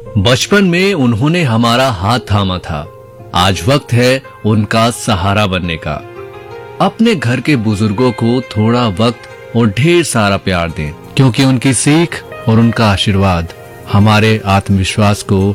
बचपन में उन्होंने हमारा हाथ थामा था, आज वक्त है उनका सहारा बनने का। अपने घर के बुजुर्गों को थोड़ा वक्त और ढेर सारा प्यार दें, क्योंकि उनकी सीख और उनका आशीर्वाद हमारे आत्मविश्वास को